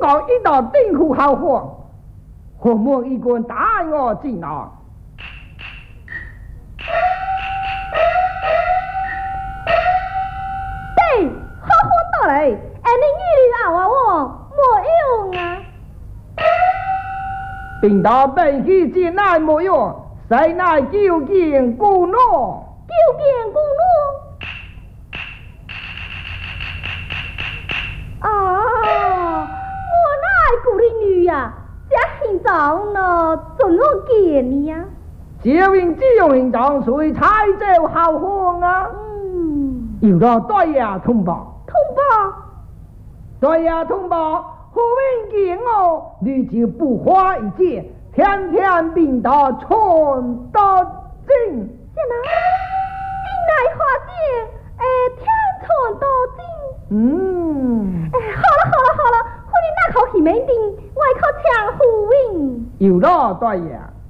告一道定府好货，何莫一棍带我进来？ 对，好货到来，你女儿啊我没用啊。 并到本溪进来没用，谁乃究竟故诺？ 究竟故诺？我乃故的女啊，这现状呢，怎么见你呀？ 就因这样行动，所以才走好货啊。有了对呀，通报。 通报。 对呀，通报。何文见我，你就不花一件，天天并到传到进。 什么？你乃花姐，天传到进。好了，我的那口气没定，外口抢胡win。 有了对呀。